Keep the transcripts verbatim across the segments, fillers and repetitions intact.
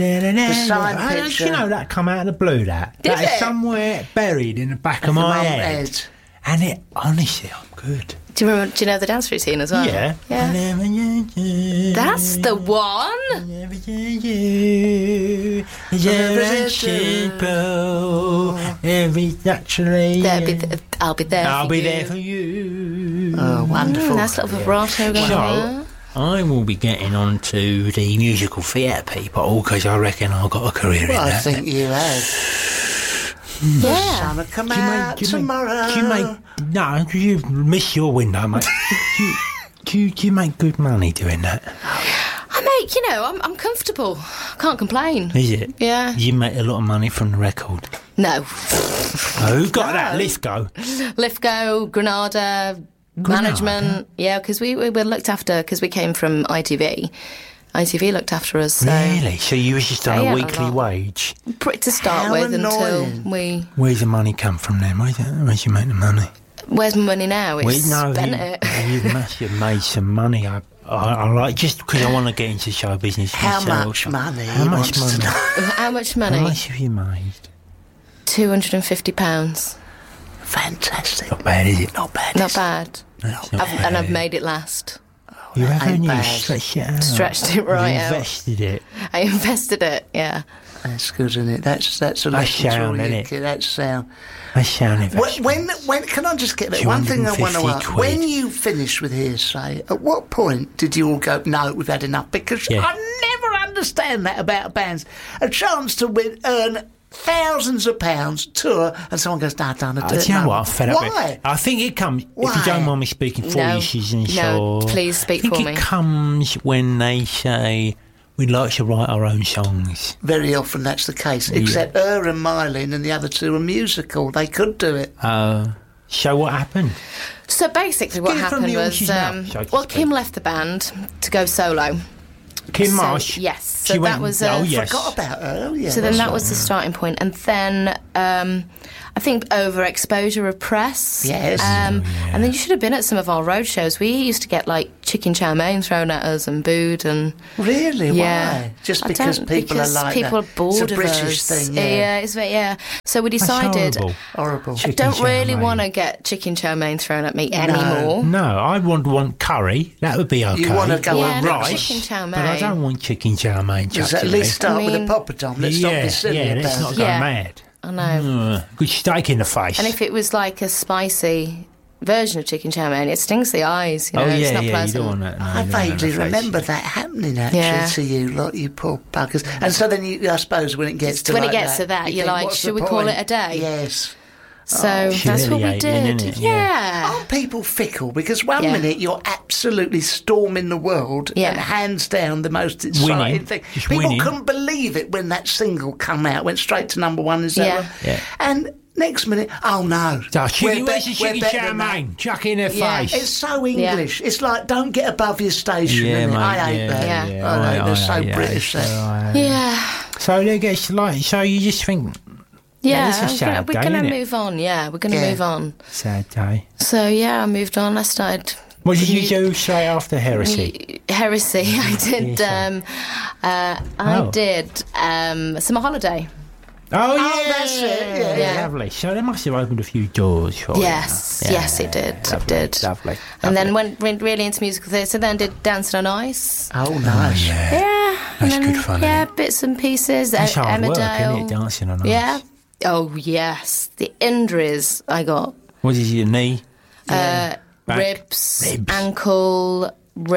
The sign I don't- picture. You know, that come out of the blue, that. Did that is it? somewhere buried in the back of the my mum head. head. And it, honestly, I'm good. Do you remember? Do you know the dance routine as well? Yeah. Yeah. That's the one. Every naturally. There be th- I'll be there. I'll for be you. there for you. Oh, wonderful. Mm, nice little vibrato going So, on. I will be getting on to the musical theatre people because I reckon I've got a career Well, in I that. think you have. Yeah. Summer come Do you make- out do you make- tomorrow. do you make, no, do you miss your window, mate? do, you, do, you, do you make good money doing that? I make, you know, I'm I'm comfortable. Can't complain. Is it? Yeah. You make a lot of money from the record. No. Oh, who got that? Let's go. Lithgow, Granada, management. Yeah, because we, we were looked after because we came from I T V. I T V looked after us. So Really? So you was just on Yeah, a a weekly lot. wage? pretty to start How with annoying. until we. Where's the money come from then? Where's, it, where's you make the money? Where's my money now? It's Well, no, spent you, it. you must have made some money. I, I, I like just because I want to get into show business. How myself. much money How he much wants to money? know. How much money? How much have you made? Two hundred and fifty pounds. Fantastic. Not bad, is it? Not bad. Not is it? bad. That's not I've, and I've bad. made it last. You that haven't ain't you bad. stretched it out? Stretched it right you out. invested it. I invested it. Yeah. That's good, isn't it? That's that's a That's lesson for sound, all you innit? kids. That's sound. That's sound When, investment. when, when, can I just get that? One thing I want to 250 ask. quid. When you finished with Hearsay, at what point did you all go, no, we've had enough? Because Yeah. I never understand that about bands. A chance to win, earn thousands of pounds, tour, and someone goes, no, don't do Uh, it. do you know no. what? I'm fed up with Why? it. I think it comes, if Why? you don't mind me speaking for No. you, Susan No, Shaw. please speak I think for it me. comes when they say, we'd like to write our own songs. Very often that's the case, except her and Mylene and the other two are musical. They could do it. Uh, so what happened? So basically, what Get it from happened the was, horse's um, mouth, so to well, speak. Kim left the band to go solo. Kim So, Marsh? yes. So She that went- was. Uh, oh, yes. Forgot about her. Oh, yeah, So then that's that right. was the starting point, and then um, I think overexposure of press. Yes. Um, Oh, yeah. And then you should have been at some of our road shows. We used to get like chicken chow mein thrown at us and booed and. Really? Yeah, Why? Just I because don't- people because are like people that. are bored It's a of British us. thing. Yeah. it's very, yeah. So we That's decided. horrible. Horrible. I Chicken don't chow really mein. want to get chicken chow mein thrown at me anymore. No, I would want curry. That would be okay. wanna go Yeah, with no, rice, chicken chow but I mein. don't want chicken chow mein. Just chucked at in least me. start I with a mean- poppadom. Let's yeah, not be silly yeah, about let's not it. go Yeah. mad. I know. Uh, good steak in the face. And if it was like a spicy version of chicken chow mein, it stings the eyes. You know, oh yeah, it's not yeah, pleasant. you don't want that. No, I you don't want that in vaguely the face. remember that happening actually Yeah. to you, lot, you poor buggers. And so then you, I suppose, when it gets to When it like gets that, to that, you you're think, like, what's should the we call point? it a day? Yes. So that's what we Humiliating, did. innit? Yeah. Yeah. Aren't people fickle? Because one Yeah. minute you're absolutely storming the world Yeah. and hands down the most exciting Winning. thing. Just People winning. couldn't believe it when that single come out, went straight to number one and so Yeah. on. Yeah. And next minute, oh no. So, we're chicken, where's be- the we're chicken better chow than that. mein? Chuck in her Yeah. face. It's so English. It's like, don't get above your station. yeah, isn't it? mate. I hate yeah, that. Yeah. yeah, I know, I- they're I so know, yeah, British. so that. I- Yeah. So they get like, so you just think, Yeah, it's a I'm sad gonna- we're day, going to innit? move on. Yeah, we're going to Yeah. move on. sad day. So yeah, I moved on. I started What did you do straight after Heresy? Heresy. I did. Heresy. Um, uh, I Oh. did um, Summer Holiday. Oh, yeah, that's it, yeah. Yeah. lovely. So they must have opened a few doors for Yes, you. yes, it did, it lovely, did. Lovely. And then lovely. went, went really into musical theatre. Then did Dancing on Ice. Oh, nice. yeah. Yeah, That's and then, good fun, Yeah, isn't bits and pieces. That's E- hard work, Emmerdale. isn't it, dancing on ice? Yeah. Oh yes, the injuries I got: What is your knee? uh, Back. ribs, Ribs. ankle,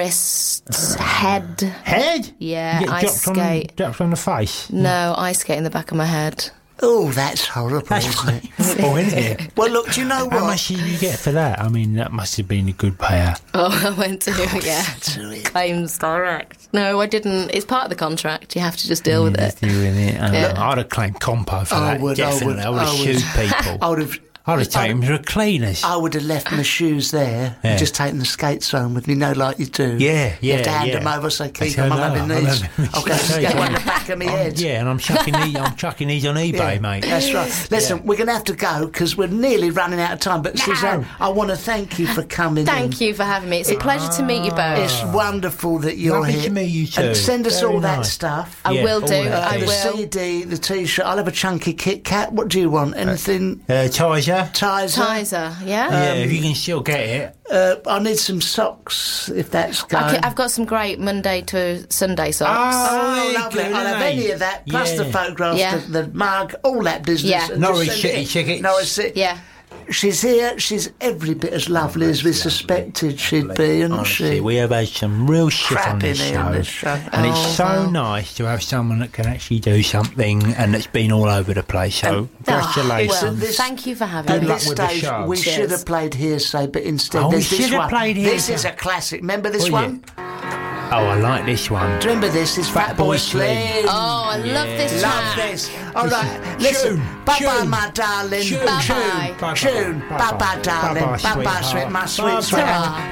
wrists, head. Head? Yeah, You get ice dropped skate. On, dropped on the face? No, ice skate in the back of my head. Oh, that's horrible, That's isn't it? painful, isn't it? Well, look, do you know How what? much did you get for that? I mean, that must have been a good payer. Oh, I went to yeah. To it. Claims direct. No, I didn't. It's part of the contract. You have to just deal with Just it. deal with it. And Yeah. I'd have claimed compo for I that. would, I definitely. would, I would have I would. sued people. I would have. I'd have taken him to a cleaners. I would have left my shoes there Yeah. and just taken the skates home with me, you know, like you do. Yeah, You have to yeah, hand yeah. them over, so keep That's them. I'm how I having know. these. I'm having I'll go these. get one in the back of my I'm- head. Yeah, and I'm chucking these. I'm chucking these on eBay, Yeah, mate. That's right. Listen, we're going to have to go because we're nearly running out of time. But Suzanne, I want to thank you for coming in. Thank you for having me. It's a pleasure to meet you both. It's wonderful that you're Lovely here. to meet you too. And send us Very all that nice. stuff. I Yeah, will all do. that I the will. C D, the T-shirt. I'll have a chunky Kit Kat. What do you want? Anything? Uh, Tizer. Ties? Tizer, yeah. Yeah, if you can still get it. Uh, I need some socks, if that's going. Okay, I've got some great Monday to Sunday socks. Oh, yeah, lovely. good, I'll have isn't any it? of that, plus Yeah. the photographs, Yeah. the, the mug, all that business. Yeah. And just Norwich send City it in. tickets. Norwich City. Yeah. She's here. She's every bit as lovely as we suspected she'd be, isn't Honestly, she? we have had some real shit Crap on this in show. here on this show. And Oh, it's so wow. nice to have someone that can actually do something and that's been all over the place. So, congratulations. It's Well, at this- thank you for having At me. luck this with the stage, show. we Cheers. should have played Hearsay, but instead Oh, we there's this should have one. played This Hearsay. is a classic. Remember this Oh, one? Oh, I like this one. Do you remember this? This Fat, Boy Slim. Oh, I love this Love track. this. All right, listen. Tune, Bye bye, tune, my darling. tune. Tune, Bye-bye. tune. Bye bye, darling. Bye-bye, Bye bye, sweet, sweetheart. my sweet, Bye-bye. sweet.